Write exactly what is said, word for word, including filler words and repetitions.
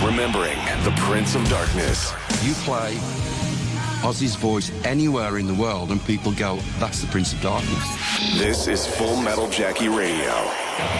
remembering the Prince of Darkness. You play Ozzy's voice anywhere in the world and people go, that's the Prince of Darkness. This is Full Metal Jackie Radio.